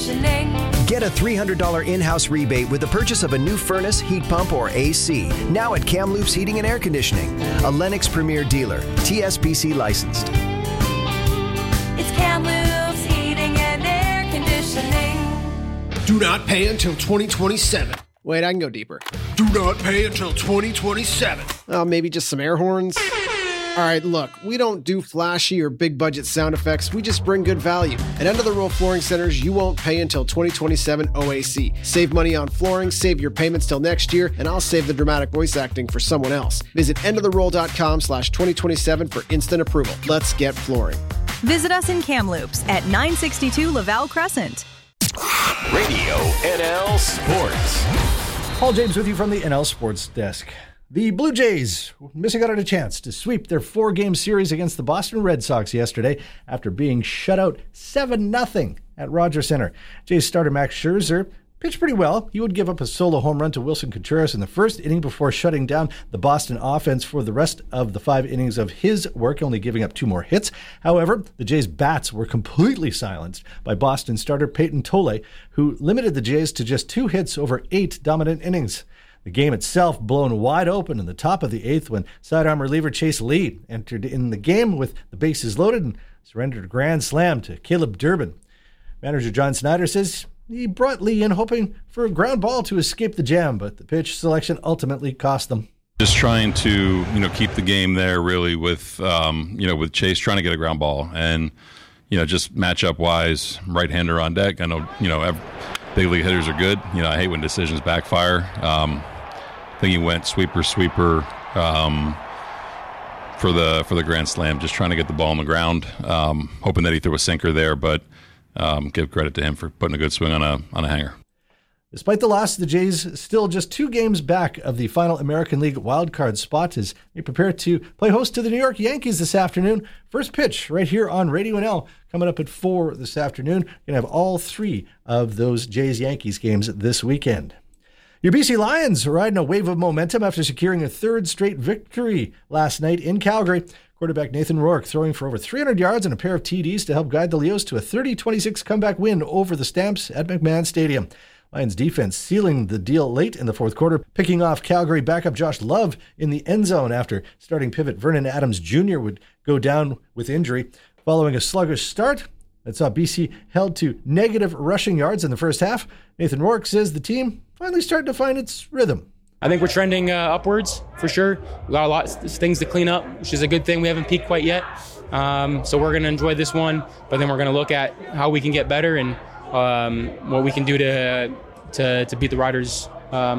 conditioning. Get a $300 in-house rebate with the purchase of a new furnace, heat pump, or AC. Now at Kamloops Heating and Air Conditioning, a Lennox Premier dealer, TSPC licensed. It's Kamloops Heating and Air Conditioning. Do not pay until 2027. Wait, I can go deeper. Do not pay until 2027. Maybe just some air horns? All right, look, we don't do flashy or big budget sound effects. We just bring good value. At End of the Roll Flooring Centers, you won't pay until 2027 OAC. Save money on flooring, save your payments till next year, and I'll save the dramatic voice acting for someone else. Visit endoftheroll.com/2027 for instant approval. Let's get flooring. Visit us in Kamloops at 962 Laval Crescent. Radio NL Sports. Paul James with you from the NL Sports Desk. The Blue Jays missing out on a chance to sweep their 4-game series against the Boston Red Sox yesterday after being shut out 7-0 at Rogers Center. Jays starter Max Scherzer pitched pretty well. He would give up a solo home run to Wilson Contreras in the first inning before shutting down the Boston offense for the rest of the 5 innings of his work, only giving up 2 more hits. However, the Jays' bats were completely silenced by Boston starter Peyton Tolle, who limited the Jays to just 2 hits over 8 dominant innings. The game itself blown wide open in the top of the 8th when sidearm reliever Chase Lee entered in the game with the bases loaded and surrendered a grand slam to Caleb Durbin. Manager John Snyder says he brought Lee in hoping for a ground ball to escape the jam, but the pitch selection ultimately cost them. Just trying to, keep the game there really with, with Chase trying to get a ground ball and, just matchup wise, right-hander on deck. I know, big league hitters are good. I hate when decisions backfire. I think he went sweeper for the grand slam, just trying to get the ball on the ground, hoping that he threw a sinker there, but give credit to him for putting a good swing on a hanger. Despite the loss, the Jays still just 2 games back of the final American League wildcard spot as they prepare to play host to the New York Yankees this afternoon. First pitch right here on Radio NL coming up at 4 this afternoon. You're going to have all 3 of those Jays-Yankees games this weekend. Your BC Lions are riding a wave of momentum after securing a 3rd straight victory last night in Calgary. Quarterback Nathan Rourke throwing for over 300 yards and a pair of TDs to help guide the Leos to a 30-26 comeback win over the Stamps at McMahon Stadium. Lions defense sealing the deal late in the 4th quarter, picking off Calgary backup Josh Love in the end zone after starting pivot Vernon Adams Jr. would go down with injury. Following a sluggish start that saw BC held to negative rushing yards in the first half, Nathan Rourke says the team finally starting to find its rhythm. I think we're trending upwards for sure. We got a lot of things to clean up, which is a good thing. We haven't peaked quite yet. So we're going to enjoy this one, but then we're going to look at how we can get better and what we can do to beat the Riders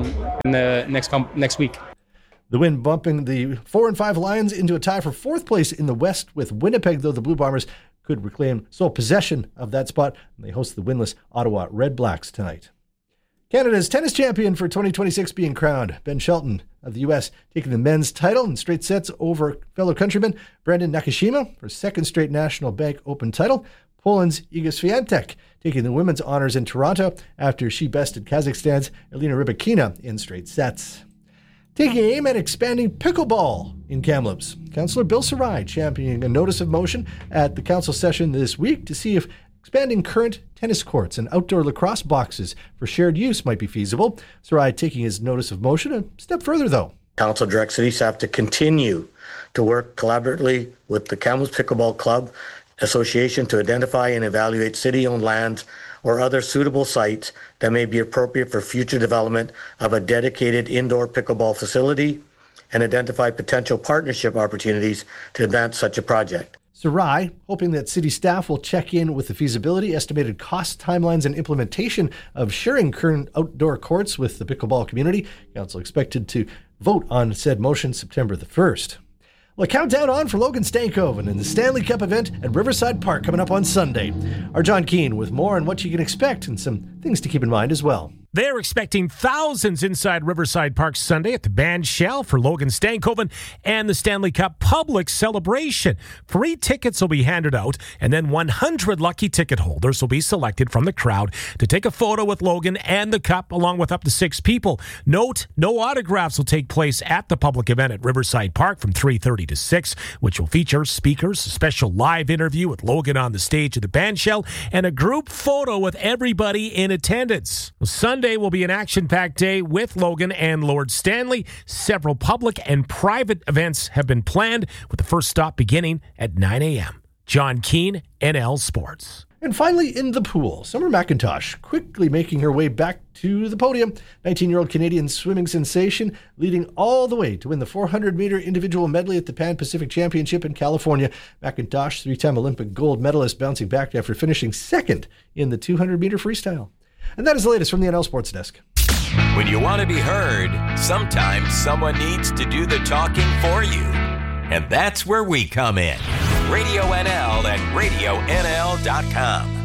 in the next week. The win bumping the 4-5 Lions into a tie for 4th place in the West with Winnipeg, though the Blue Bombers could reclaim sole possession of that spot. And they host the winless Ottawa Red Blacks tonight. Canada's tennis champion for 2026 being crowned. Ben Shelton of the U.S. taking the men's title in straight sets over fellow countryman Brandon Nakashima for 2nd straight National Bank Open title. Poland's Iga Swiatek taking the women's honors in Toronto after she bested Kazakhstan's Elena Rybakina in straight sets. Taking aim at expanding pickleball in Kamloops, Councillor Bill Sarai championing a notice of motion at the council session this week to see if expanding current tennis courts and outdoor lacrosse boxes for shared use might be feasible. Sarai taking his notice of motion a step further, though. Council directs city staff to continue to work collaboratively with the Kamloops Pickleball Club Association to identify and evaluate city-owned lands or other suitable sites that may be appropriate for future development of a dedicated indoor pickleball facility and identify potential partnership opportunities to advance such a project. Sarai, hoping that city staff will check in with the feasibility, estimated cost, timelines, and implementation of sharing current outdoor courts with the pickleball community. Council expected to vote on said motion September the 1st. Well, a countdown on for Logan Stankoven and the Stanley Cup event at Riverside Park coming up on Sunday. Our John Keane with more on what you can expect and some things things to keep in mind as well. They're expecting thousands inside Riverside Park Sunday at the Band Shell for Logan Stankoven and the Stanley Cup Public Celebration. Free tickets will be handed out, and then 100 lucky ticket holders will be selected from the crowd to take a photo with Logan and the Cup, along with up to 6 people. Note, no autographs will take place at the public event at Riverside Park from 3:30 to 6, which will feature speakers, a special live interview with Logan on the stage at the Band Shell, and a group photo with everybody in attendance. Sunday will be an action-packed day with Logan and Lord Stanley. Several public and private events have been planned, with the first stop beginning at 9 a.m. John Keane, NL Sports. And finally, in the pool, Summer McIntosh quickly making her way back to the podium. 19-year-old Canadian swimming sensation leading all the way to win the 400-meter individual medley at the Pan Pacific Championship in California. McIntosh, 3-time Olympic gold medalist, bouncing back after finishing second in the 200-meter freestyle. And that is the latest from the NL Sports Desk. When you want to be heard, sometimes someone needs to do the talking for you. And that's where we come in. Radio NL at RadioNL.com.